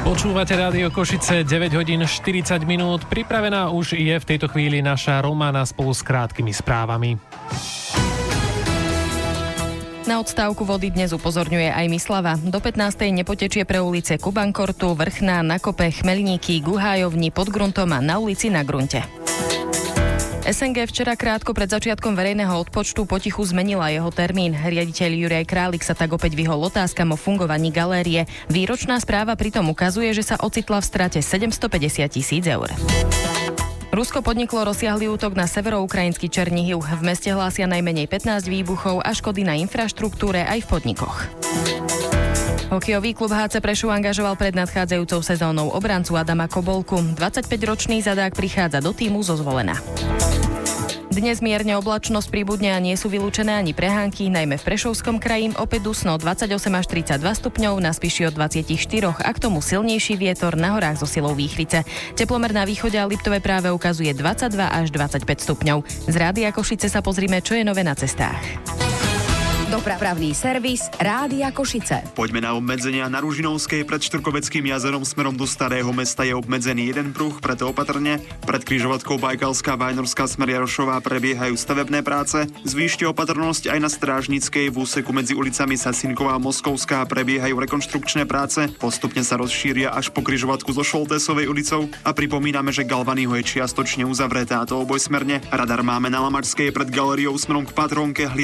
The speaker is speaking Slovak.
Počúvate Rádio Košice, 9 hodín 40 minút. Pripravená už je v tejto chvíli naša Romana spolu s krátkými správami. Na odstávku vody dnes upozorňuje aj Mislava. Do 15. nepotečie pre ulice Kubankortu, Vrchná, na Kope, Chmelníky, Guhájovni, pod gruntom a na ulici Na grunte. SNG včera krátko pred začiatkom verejného odpočtu potichu zmenila jeho termín. Riaditeľ Juraj Králik sa tak opäť vyhol otázkam o fungovaní galérie. Výročná správa pritom ukazuje, že sa ocitla v strate 750 000 eur. Rusko podniklo rozsiahly útok na severoukrajinský Černihiv. V meste hlásia najmenej 15 výbuchov a škody na infraštruktúre aj v podnikoch. Hokejový klub HC Prešov angažoval pred nadchádzajúcou sezónou obrancu Adama Kobolku. 25-ročný zadák prichádza do tímu zo Zvolena. Dnes mierne oblačnosť pribudne a nie sú vylúčené ani prehánky, najmä v Prešovskom kraji. Opäť dusno 28 až 32 stupňov, na Spiši od 24 a k tomu silnejší vietor, na horách so silou výchrice. Teplomer na východe a Liptove práve ukazuje 22 až 25 stupňov. Z Rádia Košice sa pozrime, čo je nové na cestách. Dopravný servis Rádia Košice. Poďme na obmedzenia. Na Ružinovskej pred Štvrkoveckým jazerom smerom do Starého mesta je obmedzený jeden pruh, preto opatrne. Pred križovatkou Bajkalská Vajnorská smer Jarošová prebiehajú stavebné práce. Zvýšte opatrnosť aj na Strážnickej. V úseku medzi ulicami Sasinková a Moskovská prebiehajú rekonštrukčné práce. Postupne sa rozšíria až po križovatku so Šoltésovej ulicou a pripomíname, že Galvanyho je čiastočne uzavretá, to obojsmerne. Radar máme na Lamačskej pred galériou smerom k Patrónke.